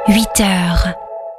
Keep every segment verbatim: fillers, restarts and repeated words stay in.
huit heures.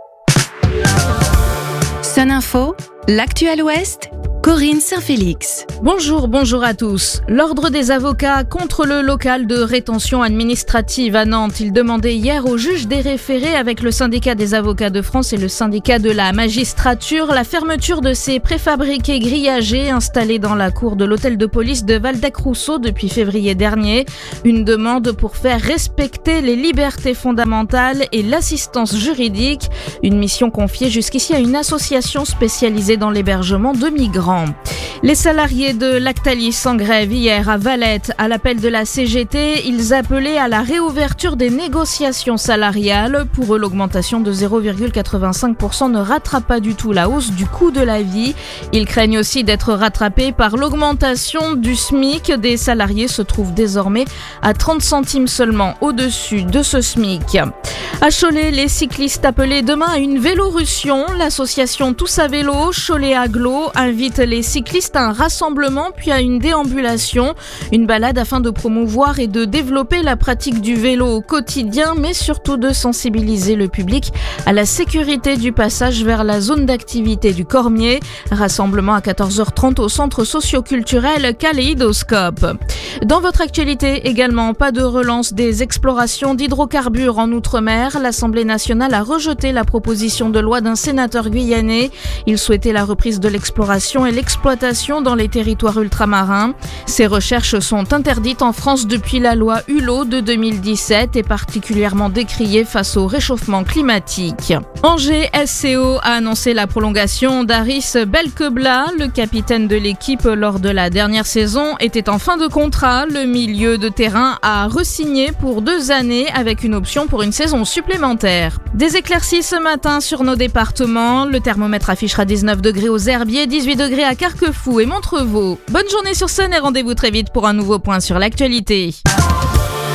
Sun Info, l'actu à l'Ouest, Corinne Saint-Félix. Bonjour, bonjour à tous. L'Ordre des avocats contre le local de rétention administrative à Nantes. Il demandait hier au juge des référés avec le syndicat des avocats de France et le syndicat de la magistrature la fermeture de ces préfabriqués grillagés installés dans la cour de l'hôtel de police de Waldeck-Rousseau depuis février dernier. Une demande pour faire respecter les libertés fondamentales et l'assistance juridique. Une mission confiée jusqu'ici à une association spécialisée dans l'hébergement de migrants. Les salariés de Lactalis en grève hier à Valette. À l'appel de la C G T, ils appelaient à la réouverture des négociations salariales. Pour eux, l'augmentation de zéro virgule quatre-vingt-cinq pour cent ne rattrape pas du tout la hausse du coût de la vie. Ils craignent aussi d'être rattrapés par l'augmentation du SMIC. Des salariés se trouvent désormais à trente centimes seulement au-dessus de ce SMIC. À Cholet, les cyclistes appelés demain à une vélorussion. L'association Tous à vélo, Cholet Agglo, invite les cyclistes à un rassemblement puis à une déambulation. Une balade afin de promouvoir et de développer la pratique du vélo au quotidien, mais surtout de sensibiliser le public à la sécurité du passage vers la zone d'activité du Cormier. Rassemblement à quatorze heures trente au centre socio-culturel Kaléidoscope. Dans votre actualité également, pas de relance des explorations d'hydrocarbures en Outre-mer. L'Assemblée nationale a rejeté la proposition de loi d'un sénateur guyanais. Il souhaitait la reprise de l'exploration et l'exploitation dans les territoires ultramarins. Ces recherches sont interdites en France depuis la loi Hulot de deux mille dix-sept et particulièrement décriées face au réchauffement climatique. Angers S C O a annoncé la prolongation d'Aris Belkebla. Le capitaine de l'équipe lors de la dernière saison était en fin de contrat. Le milieu de terrain a re-signé pour deux années avec une option pour une saison supplémentaire. Des éclaircies ce matin sur nos départements. Le thermomètre affichera dix-neuf degrés aux Herbiers, dix-huit degrés à Carquefou et Montrevault. Bonne journée sur Sun et rendez-vous très vite pour un nouveau point sur l'actualité.